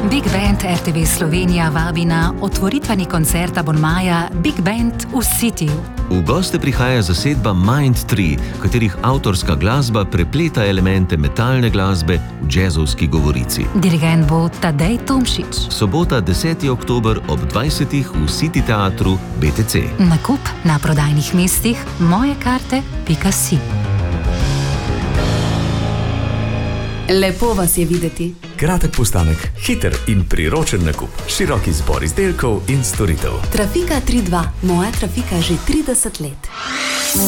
Big Band RTV Slovenija vabi na otvoritveni koncert abonmaja Big Band v Cityju. V goste prihaja zasedba Mind 3, katerih avtorska glasba prepleta elemente metalne glasbe v džezovski govorici. Dirigent bo Tadej Tomšič. Sobota 10. oktober ob 20. v City teatru BTC. Nakup na prodajnih mestih mojekarte.si. Lepo vas je videti. Kratek postanek, hiter in priročen nakup, širok izbor izdelkov in storitev. Trafika 3.2. Moja trafika že 30 let.